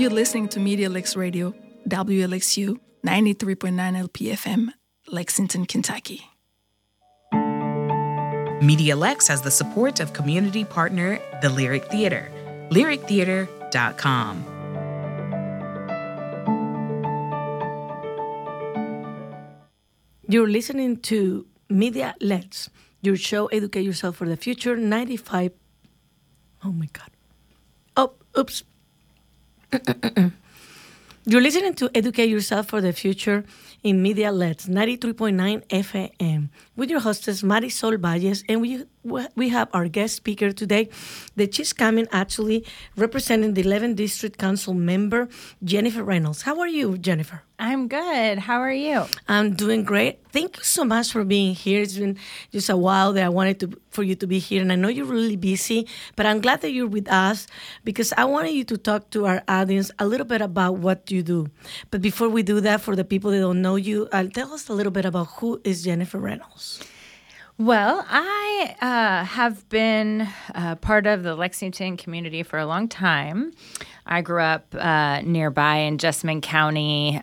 You're listening to Media Lex Radio, WLXU 93.9 LPFM, Lexington, Kentucky. Media Lex has the support of community partner, the Lyric Theater, lyrictheater.com. You're listening to Media Lex, your show Educate Yourself for the Future, 95. Oh my God. Oh, oops. You're listening to Educate Yourself for the Future in Media Lex, 93.9 FM, with your hostess, Marisol Valles, and we have our guest speaker today, that she's coming actually representing the 11th District Council member, Jennifer Reynolds. How are you, Jennifer? I'm good. How are you? I'm doing great. Thank you so much for being here. It's been just a while that I wanted for you to be here, and I know you're really busy, but I'm glad that you're with us because I wanted you to talk to our audience a little bit about what you do. But before we do that, for the people that don't know you, tell us a little bit about who is Jennifer Reynolds. Well, I have been part of the Lexington community for a long time. I grew up nearby in Jessamine County.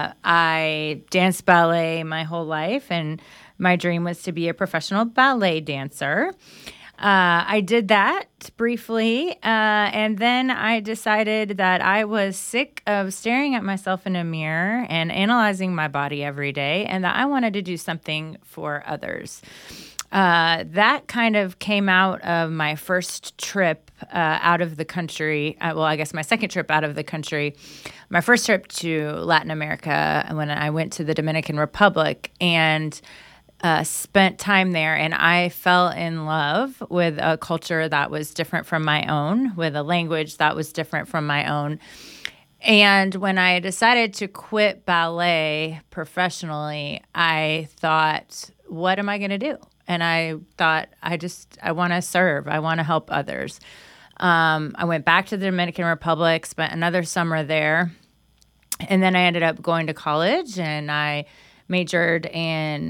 I danced ballet my whole life, and my dream was to be a professional ballet dancer. I did that briefly, and then I decided that I was sick of staring at myself in a mirror and analyzing my body every day, and that I wanted to do something for others. That kind of came out of my first trip out of the country. I guess my second trip out of the country. My first trip to Latin America, when I went to the Dominican Republic and spent time there, and I fell in love with a culture that was different from my own, with a language that was different from my own. And when I decided to quit ballet professionally, I thought, what am I going to do? And I thought, I want to serve. I want to help others. I went back to the Dominican Republic, spent another summer there, and then I ended up going to college, and I majored in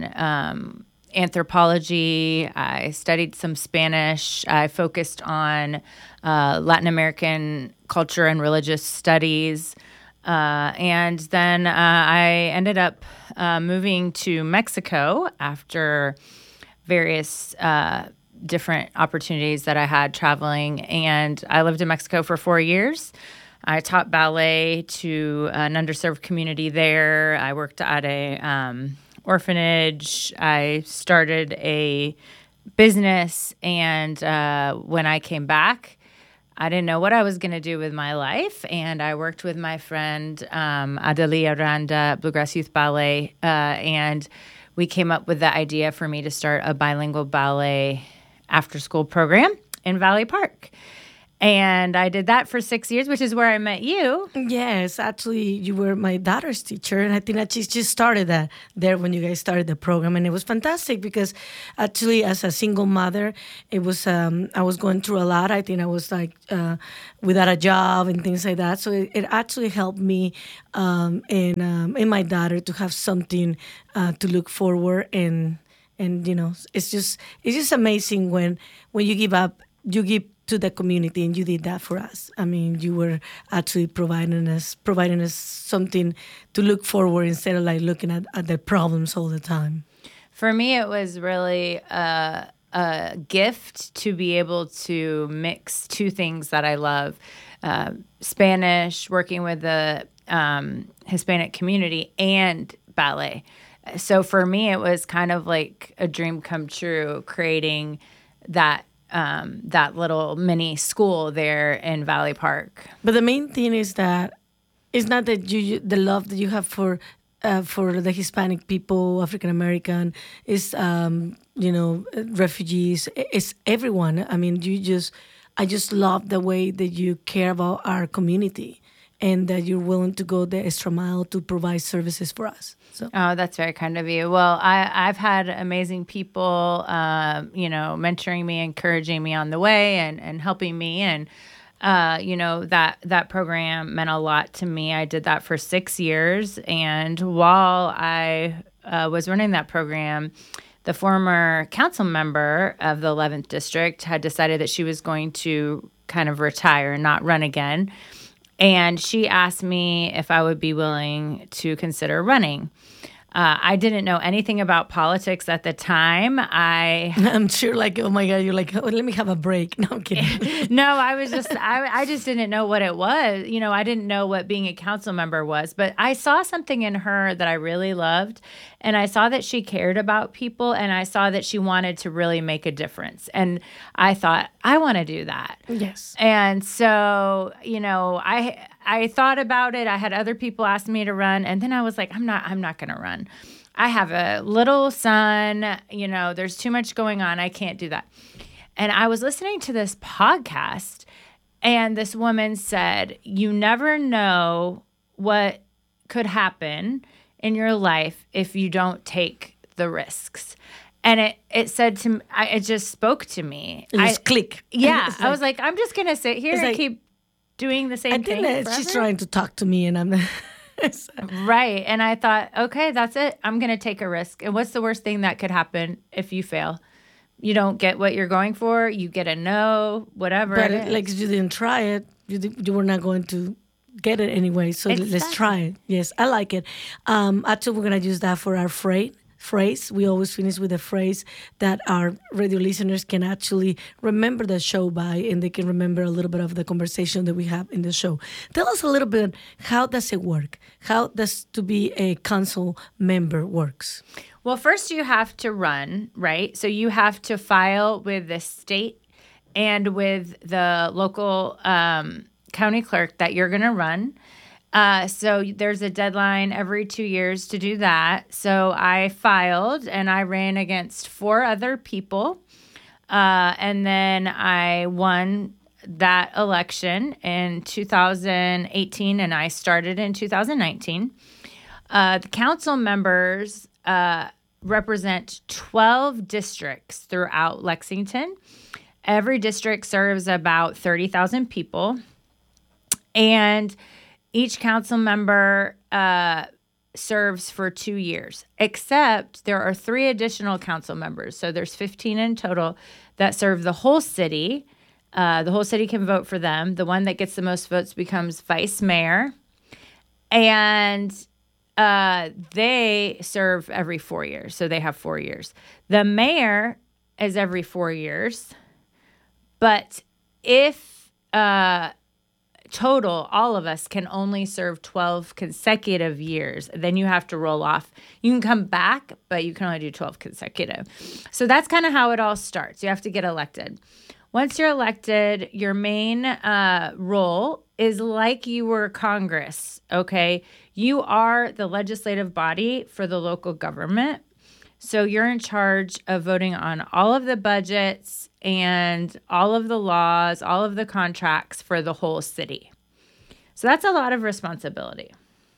anthropology. I studied some Spanish. I focused on Latin American culture and religious studies. And then I ended up moving to Mexico after various different opportunities that I had traveling. And I lived in Mexico for 4 years. I taught ballet to an underserved community there. I worked at a orphanage. I started a business. And when I came back, I didn't know what I was going to do with my life. And I worked with my friend Adelia Aranda at Bluegrass Youth Ballet. And we came up with the idea for me to start a bilingual ballet after-school program in Valley Park. And I did that for 6 years, which is where I met you. Yes, actually, you were my daughter's teacher, and I think that she just started that there when you guys started the program, and it was fantastic because actually, as a single mother, it was I was going through a lot. I think I was like without a job and things like that. So it actually helped me and my daughter to have something to look forward and you know, it's just amazing when you give up, you give to the community, and you did that for us. I mean, you were actually providing us something to look forward instead of like looking at the problems all the time. For me, it was really a gift to be able to mix two things that I love: Spanish, working with the Hispanic community, and ballet. So for me, it was kind of like a dream come true, creating that little mini school there in Valley Park. But the main thing is that it's not that the love that you have for the Hispanic people, African American, is refugees. It's everyone. I mean, I just love the way that you care about our community, and that you're willing to go the extra mile to provide services for us. So. Oh, that's very kind of you. Well, I've had amazing people, mentoring me, encouraging me on the way, and helping me. And, that program meant a lot to me. I did that for 6 years. And while I was running that program, the former council member of the 11th District had decided that she was going to kind of retire and not run again. And she asked me if I would be willing to consider running. I didn't know anything about politics at the time. I'm sure, like, oh my God, you're like, oh, let me have a break. No, I'm kidding. No, I just didn't know what it was. You know, I didn't know what being a council member was, but I saw something in her that I really loved. And I saw that she cared about people, and I saw that she wanted to really make a difference. And I thought, I want to do that. Yes. And so, you know, I thought about it. I had other people ask me to run, and then I was like, I'm not going to run. I have a little son, you know, there's too much going on. I can't do that. And I was listening to this podcast, and this woman said, you never know what could happen in your life if you don't take the risks. And it said to me, it just spoke to me. It just click. Yeah. I was like, I'm just going to sit here and like, keep doing the same thing. I think she's trying to talk to me, and I'm right. And I thought, okay, that's it. I'm going to take a risk. And what's the worst thing that could happen if you fail? You don't get what you're going for. You get a no, whatever. But like, you didn't try it. You were not going to get it anyway. So let's try it. Yes, I like it. Actually, we're going to use that for our phrase. We always finish with a phrase that our radio listeners can actually remember the show by, and they can remember a little bit of the conversation that we have in the show. Tell us a little bit, how does it work? How does to be a council member works? Well, first you have to run, right? So you have to file with the state and with the local county clerk that you're going to run. So there's a deadline every 2 years to do that. So I filed, and I ran against 4 other people. And then I won that election in 2018, and I started in 2019. The council members represent 12 districts throughout Lexington. Every district serves about 30,000 people. And each council member serves for 2 years, except there are 3 additional council members. So there's 15 in total that serve the whole city. The whole city can vote for them. The one that gets the most votes becomes vice mayor. And they serve every 4 years. So they have 4 years. The mayor is every 4 years. But if total, all of us can only serve 12 consecutive years, then you have to roll off. You can come back, but you can only do 12 consecutive. So that's kind of how it all starts. You have to get elected. Once you're elected, your main role is like you were Congress, okay? You are the legislative body for the local government. So you're in charge of voting on all of the budgets and all of the laws, all of the contracts for the whole city. So that's a lot of responsibility.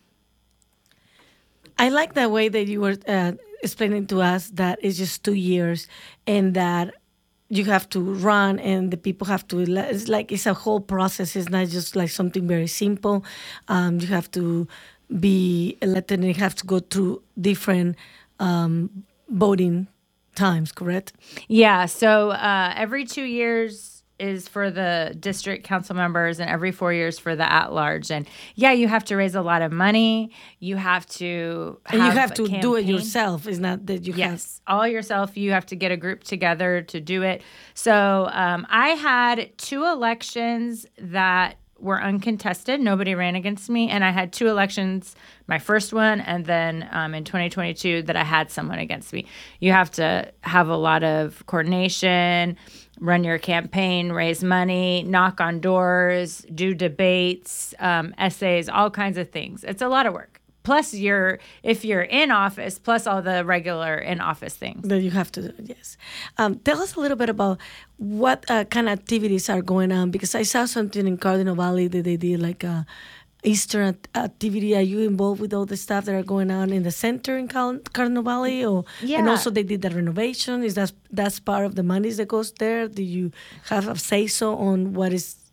I like the way that you were explaining to us that it's just 2 years, and that you have to run, and the people have to, it's like it's a whole process. It's not just like something very simple. You have to be elected, and you have to go through different voting times, correct? Yeah. So every 2 years is for the district council members, and every 4 years for the at-large. And yeah, you have to raise a lot of money. You have to have, and you have to campaign. do it yourself. It's not that you Yes, all yourself. You have to get a group together to do it. So I had 2 elections that were uncontested. Nobody ran against me. And I had 2 elections, my first one, and then in 2022 that I had someone against me. You have to have a lot of coordination, run your campaign, raise money, knock on doors, do debates, essays, all kinds of things. It's a lot of work. Plus, if you're in office, plus all the regular in-office things. That you have to do, yes. Tell us a little bit about what kind of activities are going on, because I saw something in Cardinal Valley that they did like a Easter activity. Are you involved with all the stuff that are going on in the center in Cardinal Valley? Yeah. And also they did the renovation. That's part of the monies that goes there? Do you have a say-so on what is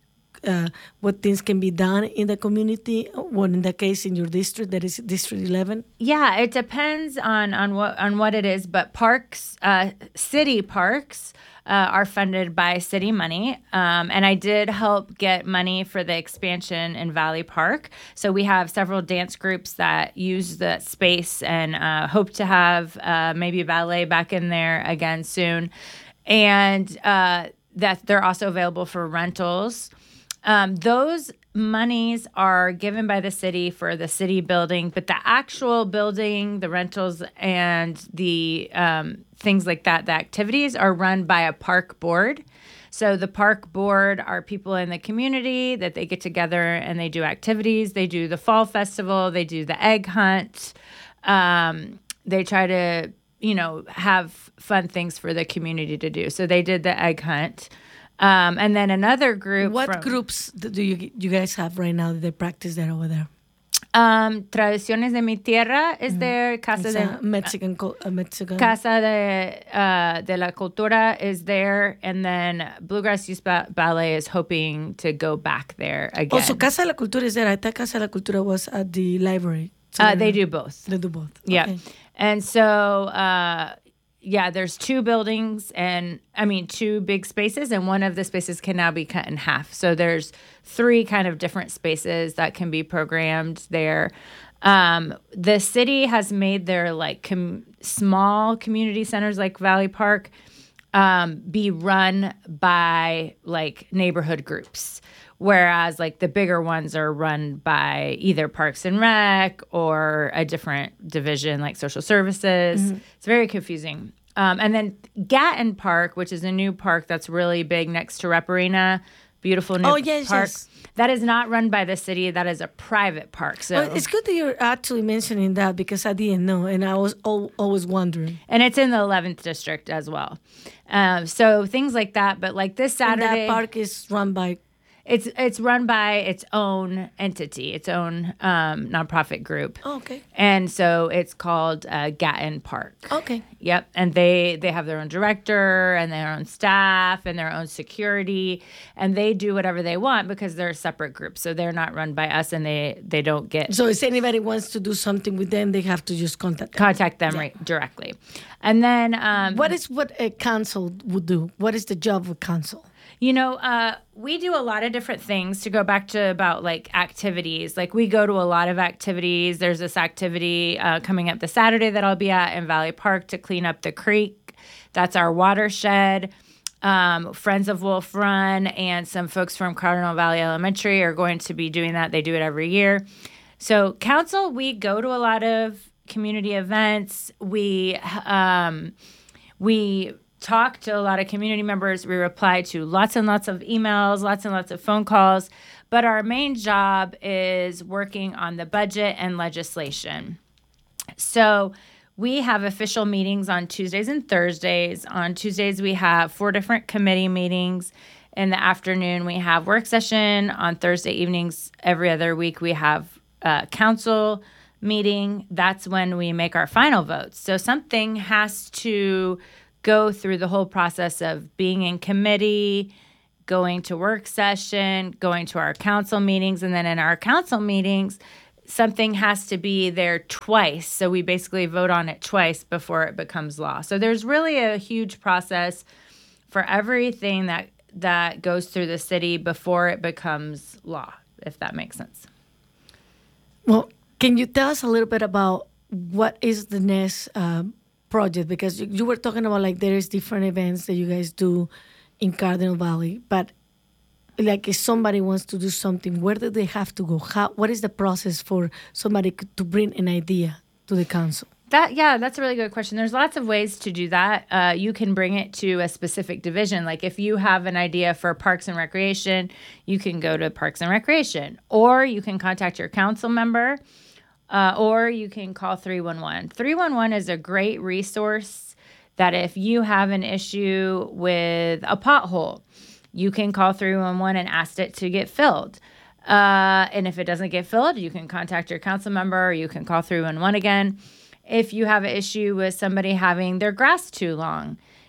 what things can be done in the community, or in the case in your district, that is District 11? Yeah, it depends on what it is, but parks, city parks, are funded by city money, and I did help get money for the expansion in Valley Park. So we have several dance groups that use the space, and hope to have maybe ballet back in there again soon, and that they're also available for rentals. Those monies are given by the city for the city building, but the actual building, the rentals, and the things like that, the activities are run by a park board. So the park board are people in the community that they get together and they do activities. They do the fall festival. They do the egg hunt. They try to, have fun things for the community to do. So they did the egg hunt. And then another group. What groups do you guys have right now that they practice that over there? Tradiciones de mi tierra is there. Casa de Mexican. Casa de la Cultura is there, and then Bluegrass Youth Ballet is hoping to go back there again. Also, Casa de la Cultura is there. I thought Casa de la Cultura was at the library. So they do both. They do both. Yeah, okay. And so. There's two buildings two big spaces, and one of the spaces can now be cut in half. So there's 3 kind of different spaces that can be programmed there. The city has made their small community centers like Valley Park be run by neighborhood groups. Whereas the bigger ones are run by either Parks and Rec or a different division like Social Services. Mm-hmm. It's very confusing. And then Gatton Park, which is a new park that's really big next to Rep Arena, beautiful new park. Yes. That is not run by the city. That is a private park. So it's good that you're actually mentioning that, because I didn't know, and I was always wondering. And it's in the 11th district as well. So things like that. But this Saturday, and that park is run by. It's run by its own entity, its own nonprofit group. Oh, okay. And so it's called Gatton Park. Okay. Yep. And they have their own director and their own staff and their own security, and they do whatever they want because they're a separate group. So they're not run by us, and they don't get. So if anybody wants to do something with them, they have to just contact them directly. And then what a council would do? What is the job of a council? We do a lot of different things. To go back to about activities, we go to a lot of activities. There's this activity coming up this Saturday that I'll be at in Valley Park to clean up the creek. That's our watershed. Friends of Wolf Run and some folks from Cardinal Valley Elementary are going to be doing that. They do it every year. So council, we go to a lot of community events. We talk to a lot of community members. We reply to lots and lots of emails, lots and lots of phone calls. But our main job is working on the budget and legislation. So we have official meetings on Tuesdays and Thursdays. On Tuesdays, we have 4 different committee meetings. In the afternoon, we have work session. On Thursday evenings, every other week, we have council meeting. That's when we make our final votes. So something has to go through the whole process of being in committee, going to work session, going to our council meetings, and then in our council meetings, something has to be there twice. So we basically vote on it twice before it becomes law. So there's really a huge process for everything that goes through the city before it becomes law, if that makes sense. Well, can you tell us a little bit about what is the next project? Because you were talking about there is different events that you guys do in Cardinal Valley, but if somebody wants to do something, where do they have to go? What is the process for somebody to bring an idea to the council? That's a really good question. There's lots of ways to do that. You can bring it to a specific division. If you have an idea for Parks and Recreation, you can go to Parks and Recreation, or you can contact your council member, or you can call 311. 311 is a great resource that if you have an issue with a pothole, you can call 311 and ask it to get filled. And if it doesn't get filled, you can contact your council member, or you can call 311 again. If you have an issue with somebody having their grass too long,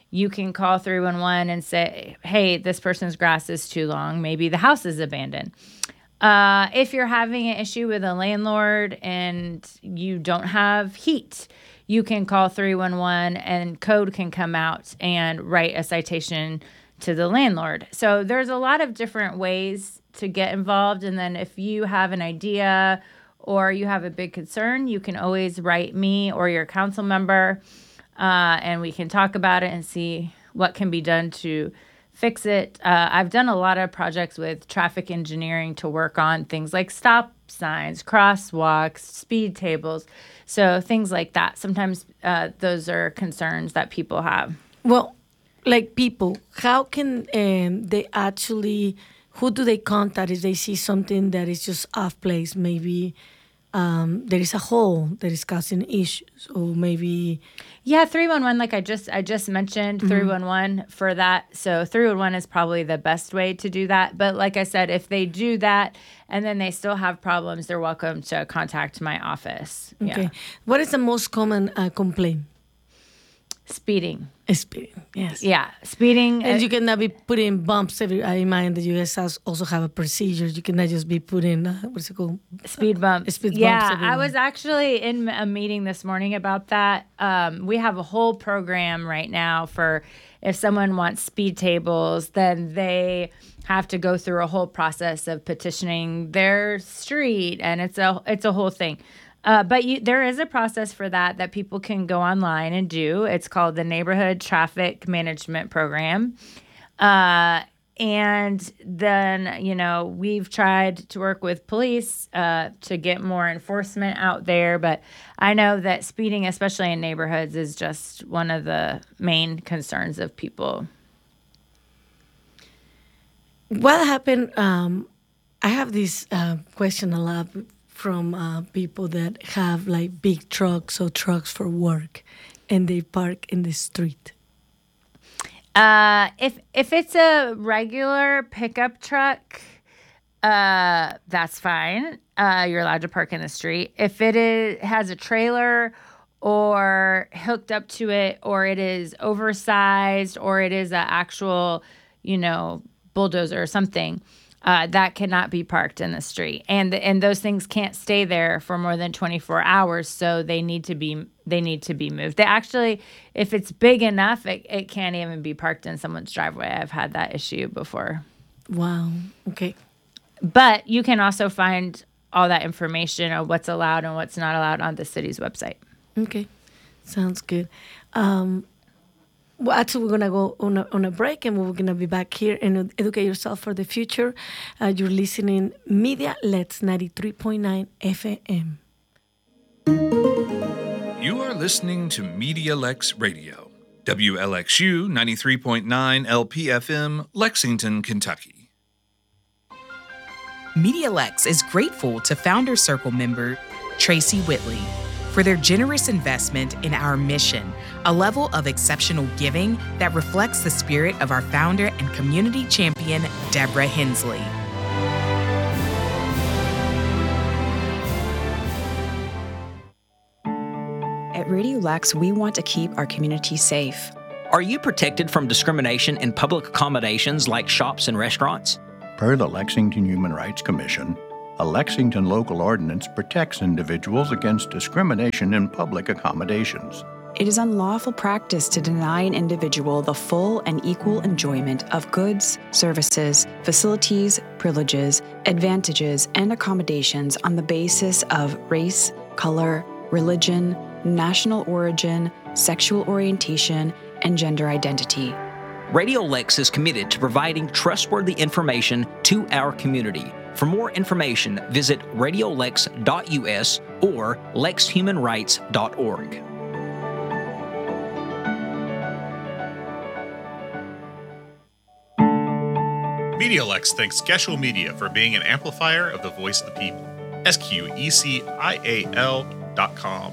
you can call 311 and say, hey, this person's grass is too long. Maybe the house is abandoned. If you're having an issue with a landlord and you don't have heat, you can call 311 and code can come out and write a citation to the landlord. So there's a lot of different ways to get involved. And then if you have an idea or you have a big concern, you can always write me or your council member, and we can talk about it and see what can be done to fix it. I've done a lot of projects with traffic engineering to work on things like stop signs, crosswalks, speed tables, so things like that. Sometimes those are concerns that people have. Well, like people, how can they actually, who do they contact if they see something that is just off place? Maybe there is a hole that is causing issues, or maybe... Yeah, 311, like I just mentioned, 311 for that. So 311 is probably the best way to do that. But like I said, if they do that and then they still have problems, they're welcome to contact my office. Okay. Yeah. What is the most common complaint? Speeding. Speeding, yes. Yeah, speeding. And you cannot be putting bumps every. I mind that you guys also have a procedure. You cannot just be putting what's it called? Speed bumps. Speed yeah, bumps everywhere. I was actually in a meeting this morning about that. We have a whole program right now for if someone wants speed tables, then they have to go through a whole process of petitioning their street, and it's a whole thing. But there is a process for that people can go online and do. It's called the Neighborhood Traffic Management Program. And then, we've tried to work with police to get more enforcement out there. But I know that speeding, especially in neighborhoods, is just one of the main concerns of people. What happened? I have this question a lot from people that have like big trucks or trucks for work, and they park in the street. If it's a regular pickup truck, that's fine. You're allowed to park in the street. If it has a trailer or hooked up to it, or it is oversized, or it is an actual, bulldozer or something, that cannot be parked in the street, and those things can't stay there for more than 24 hours. So they need to be moved. They actually, if it's big enough, it can't even be parked in someone's driveway. I've had that issue before. Wow. Okay. But you can also find all that information on what's allowed and what's not allowed on the city's website. Okay, sounds good. Well, actually, we're going to go on a break, and we're going to be back here and educate yourself for the future. You're listening Media Lex 93.9 FM. You are listening to Media Lex Radio, WLXU 93.9 LPFM, Lexington, Kentucky. Media Lex is grateful to Founder Circle member Tracy Whitley for their generous investment in our mission, a level of exceptional giving that reflects the spirit of our founder and community champion, Deborah Hensley. At Radio Lex, we want to keep our community safe. Are you protected from discrimination in public accommodations like shops and restaurants? Per the Lexington Human Rights Commission, a Lexington local ordinance protects individuals against discrimination in public accommodations. It is unlawful practice to deny an individual the full and equal enjoyment of goods, services, facilities, privileges, advantages, and accommodations on the basis of race, color, religion, national origin, sexual orientation, and gender identity. Radio Lex is committed to providing trustworthy information to our community. For more information, visit radiolex.us or lexhumanrights.org. MediaLex thanks Gesell Media for being an amplifier of the voice of the people. SQECIAL.com.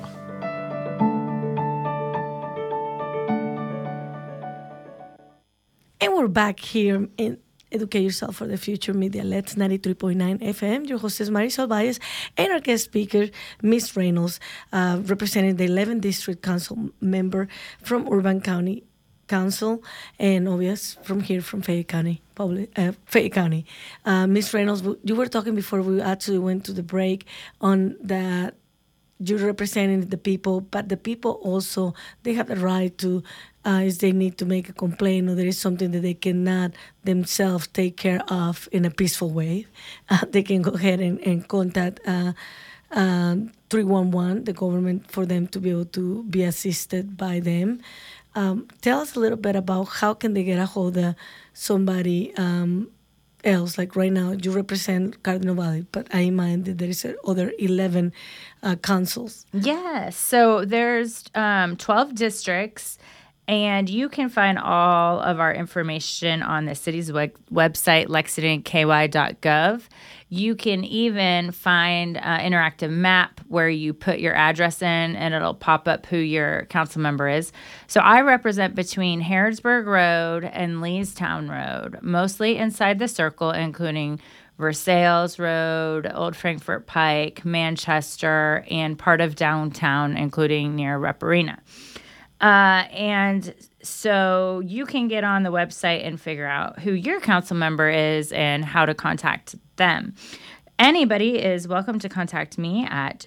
And we're back here in Educate Yourself for the Future Media Lex 93.9 FM. Your host is Marisol Valles, and our guest speaker, Ms. Reynolds, representing the 11th District Council member from Urban County Council, and obvious from here, from Fayette County, Fayette County. Ms. Reynolds, you were talking before we actually went to the break on that you're representing the people, but the people also, they have the right to, if they need to make a complaint or there is something that they cannot themselves take care of in a peaceful way, they can go ahead and contact 311, the government, for them to be able to be assisted by them. Tell us a little bit about how can they get a hold of somebody else. Like right now, you represent Cardinal Valley, but I imagine that there is other 11 councils. Yes. So there's 12 districts, and you can find all of our information on the city's website, lexingtonky.gov. You can even find an interactive map where you put your address in and it'll pop up who your council member is. So I represent between Harrodsburg Road and Leestown Road, mostly inside the circle, including Versailles Road, Old Frankfort Pike, Manchester, and part of downtown, including near Rep Arena. And so you can get on the website and figure out who your council member is and how to contact them. Anybody is welcome to contact me at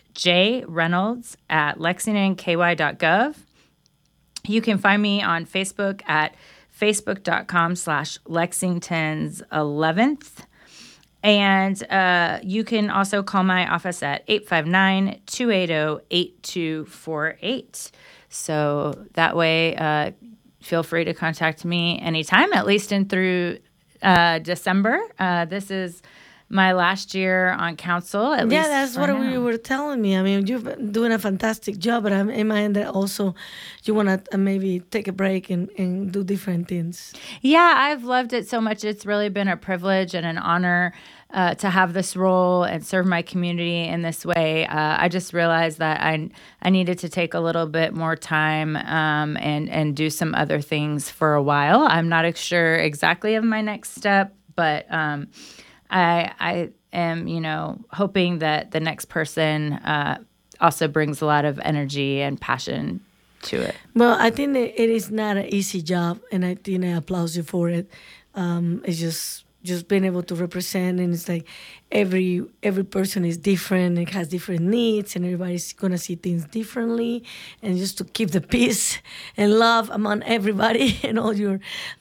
jreynolds@lexingtonky.gov. You can find me on Facebook at facebook.com/Lexington's11th. And you can also call my office at 859-280-8248. So that way, feel free to contact me anytime, at least in through December. This is my last year on council. That's what you were telling me. I mean, you've been doing a fantastic job, but I'm in mind that also you want to maybe take a break and do different things. Yeah, I've loved it so much. It's really been a privilege and an honor to have this role and serve my community in this way. I just realized that I needed to take a little bit more time and do some other things for a while. I'm not sure exactly of my next step, but I am, hoping that the next person also brings a lot of energy and passion to it. Well, I think that it is not an easy job, and I think I applaud you for it. It's just being able to represent, and it's like every person is different, it has different needs, and everybody's gonna see things differently, and just to keep the peace and love among everybody and all your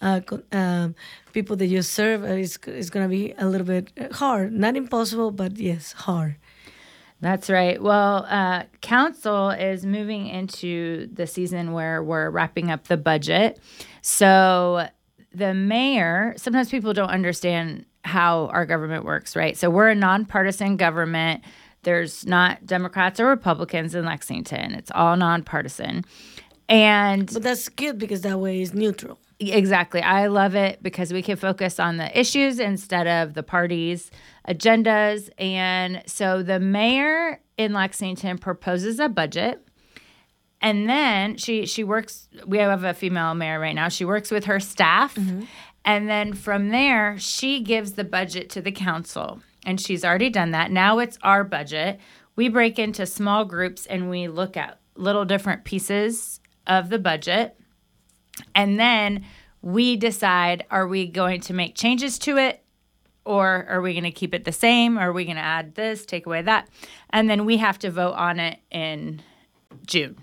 people that you serve is gonna be a little bit hard. Not impossible, but yes, hard. That's right. Well, council is moving into the season where we're wrapping up the budget. So the mayor, sometimes people don't understand how our government works, right? So we're a nonpartisan government. There's not Democrats or Republicans in Lexington. It's all nonpartisan. But that's good because that way it's neutral. Exactly. I love it because we can focus on the issues instead of the party's agendas. And so the mayor in Lexington proposes a budget. And then she works, we have a female mayor right now. She works with her staff. Mm-hmm. And then from there, she gives the budget to the council. And she's already done that. Now it's our budget. We break into small groups and we look at little different pieces of the budget. And then we decide, are we going to make changes to it? Or are we going to keep it the same? Or are we going to add this, take away that? And then we have to vote on it in June.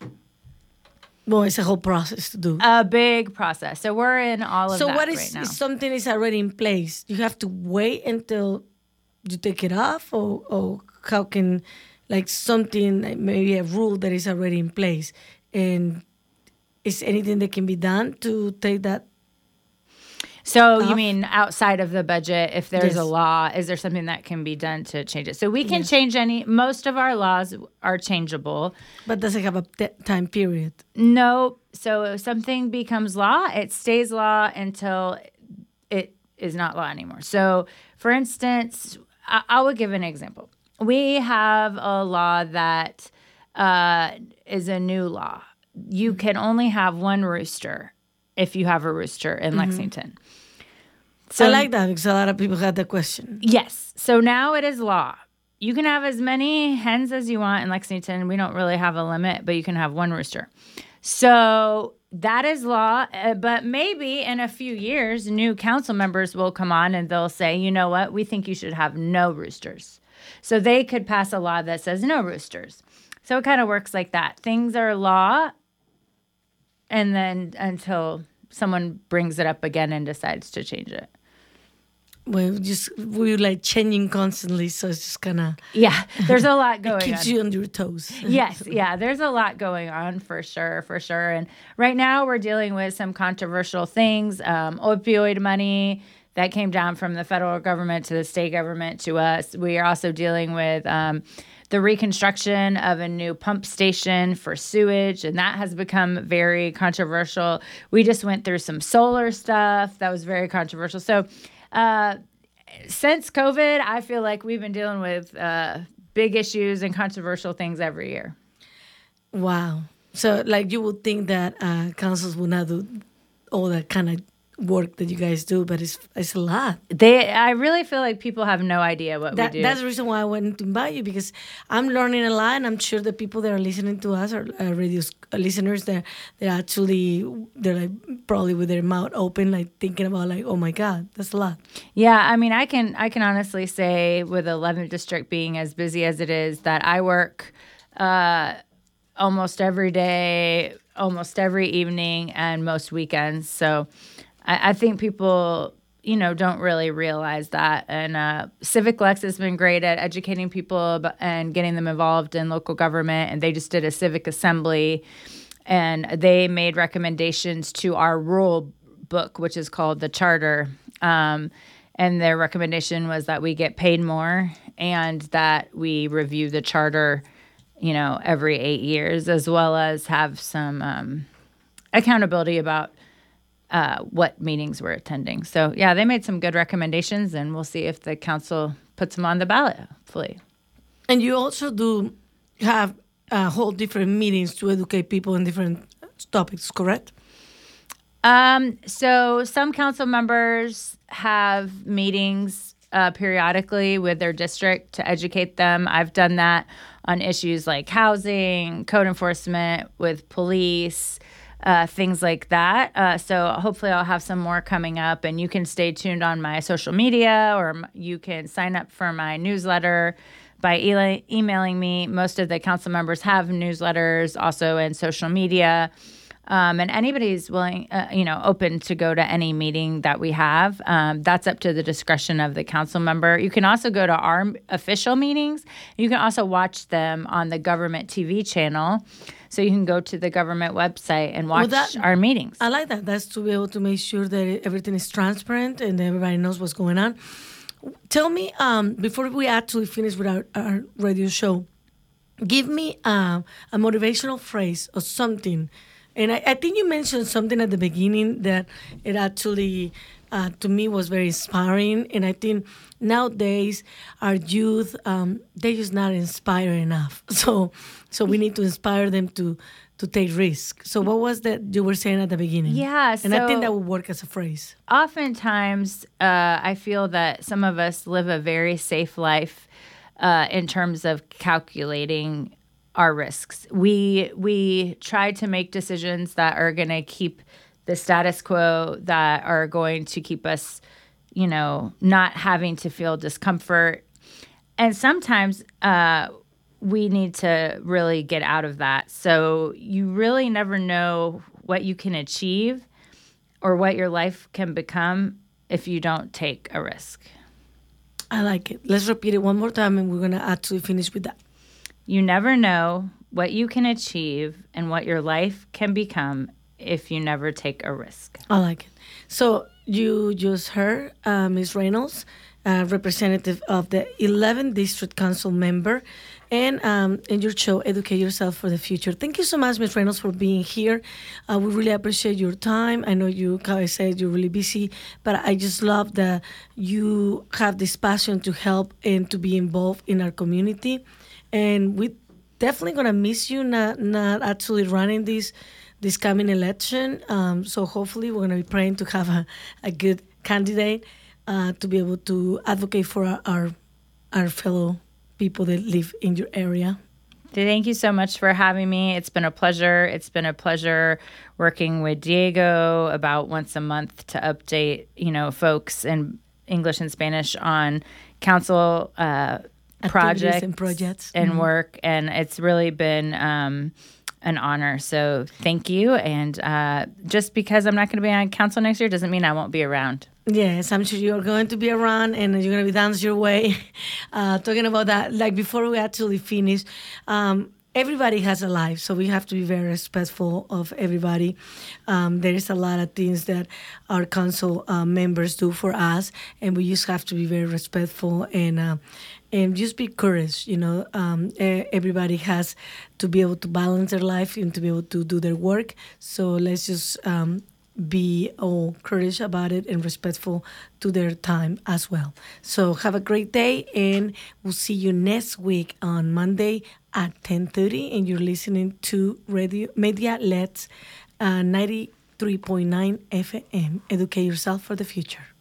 Well, it's a whole process to do. A big process. So we're in all of that right now. So what is something is already in place? You have to wait until you take it off? Or how can, like something, like maybe a rule that is already in place? And is anything that can be done to take that So off? you mean outside of the budget, if there's a law, is there something that can be done to change it? So we can change most of our laws are changeable. But does it have a time period? No. So if something becomes law, it stays law until it is not law anymore. So for instance, I will give an example. We have a law that is a new law. You can only have one rooster if you have a rooster in Lexington. So I like that because a lot of people had that question. Yes. So now it is law. You can have as many hens as you want in Lexington. We don't really have a limit, but you can have one rooster. So that is law, but maybe in a few years, new council members will come on and they'll say, you know what, we think you should have no roosters. So they could pass a law that says no roosters. So it kind of works like that. Things are law, and then until someone brings it up again and decides to change it. Well, we're like changing constantly, so it's just kind of... Yeah, there's a lot going on. It keeps you on your toes. Yes, yeah, there's a lot going on for sure. And right now we're dealing with some controversial things. Opioid money that came down from the federal government to the state government to us. We are also dealing with the reconstruction of a new pump station for sewage, and that has become very controversial. We just went through some solar stuff that was very controversial. So since COVID, I feel like we've been dealing with big issues and controversial things every year. Wow. So, like, you would think that councils would not do all that kind of work that you guys do, but it's a lot. I really feel like people have no idea what we do. That's the reason why I wanted to invite you, because I'm learning a lot, and I'm sure the people that are listening to us are radio listeners that they're like probably with their mouth open, like thinking about like, oh my God, that's a lot. Yeah, I mean, I can honestly say, with 11th District being as busy as it is, that I work almost every day, almost every evening, and most weekends. So I think people, don't really realize that. And Civic Lex has been great at educating people and getting them involved in local government. And they just did a civic assembly, and they made recommendations to our rule book, which is called the Charter. And their recommendation was that we get paid more and that we review the Charter, every 8 years, as well as have some accountability about what meetings we're attending. So, yeah, they made some good recommendations, and we'll see if the council puts them on the ballot, hopefully. And you also do have hold different meetings to educate people on different topics, correct? So some council members have meetings periodically with their district to educate them. I've done that on issues like housing, code enforcement, with police, things like that. So hopefully I'll have some more coming up, and you can stay tuned on my social media, or you can sign up for my newsletter by emailing me. Most of the council members have newsletters also in social media. And anybody's willing, open to go to any meeting that we have. That's up to the discretion of the council member. You can also go to our official meetings. You can also watch them on the government TV channel. So you can go to the government website and watch our meetings. I like that. That's to be able to make sure that everything is transparent and everybody knows what's going on. Tell me, before we actually finish with our radio show, give me a motivational phrase or something. And I think you mentioned something at the beginning that it actually, to me, was very inspiring. And I think nowadays our youth, they're just not inspired enough. So we need to inspire them to take risks. So what was that you were saying at the beginning? Yeah. And I think that would work as a phrase. Oftentimes, I feel that some of us live a very safe life in terms of calculating our risks. We try to make decisions that are going to keep the status quo, that are going to keep us, not having to feel discomfort. And sometimes we need to really get out of that. So you really never know what you can achieve or what your life can become if you don't take a risk. I like it. Let's repeat it one more time, and we're going to actually finish with that. You never know what you can achieve and what your life can become if you never take a risk. I like it. So you just heard Ms. Reynolds, representative of the 11th District Council member, and in your show, Educate Yourself for the Future. Thank you so much, Ms. Reynolds, for being here. We really appreciate your time. I know you, how I said, you're really busy, but I just love that you have this passion to help and to be involved in our community. And we're definitely going to miss you not actually running this coming election. So hopefully we're going to be praying to have a good candidate to be able to advocate for our fellow people that live in your area. Thank you so much for having me. It's been a pleasure. It's been a pleasure working with Diego about once a month to update, folks in English and Spanish on council projects and work. And it's really been an honor. So thank you. And just because I'm not going to be on council next year doesn't mean I won't be around. Yes, I'm sure you're going to be around and you're going to be dancing your way. Talking about that, like before we actually finish, everybody has a life, so we have to be very respectful of everybody. There is a lot of things that our council members do for us, and we just have to be very respectful and just be courage. Everybody has to be able to balance their life and to be able to do their work. So let's just be all courage about it and respectful to their time as well. So have a great day, and we'll see you next week on Monday at 10:30. And you're listening to Radio Media Lex 93.9 FM. Educate yourself for the future.